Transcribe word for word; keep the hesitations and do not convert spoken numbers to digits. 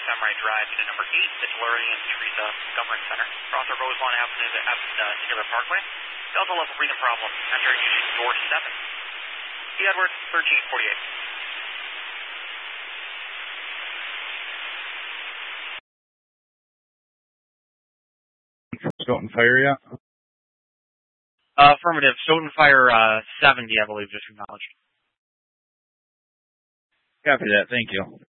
Samurai Drive to number eight, the Tellurian Teresa Government Center. Cross our Rosemont Avenue to uh, Taylor Parkway. Delta level breathing problem. Enter using door seven. T. Edward, thirteen forty-eight. Stoughton Fire yet? Uh, affirmative. Stoughton Fire uh, seventy, I believe, just acknowledged. Copy that. Thank you.